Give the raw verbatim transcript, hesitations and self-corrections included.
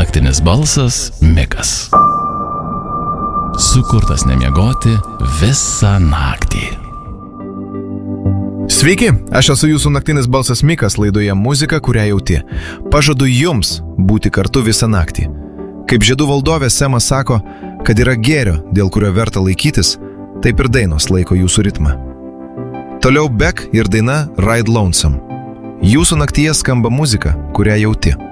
naktinis balsas Mikas. Sukurtas nemiegoti visą naktį. Sveiki, aš esu jūsų naktinis balsas Mikas laidoje Muzika, kurią jauti. Pažadu jums būti kartu visą naktį. Kaip žiedų valdovė Semas sako, kad yra gėrio, dėl kurio verta laikytis, taip ir dainos laiko jūsų ritmą. Toliau Beck ir daina Ride Lonesome. Jūsų naktyje skamba muzika, kurią jauti.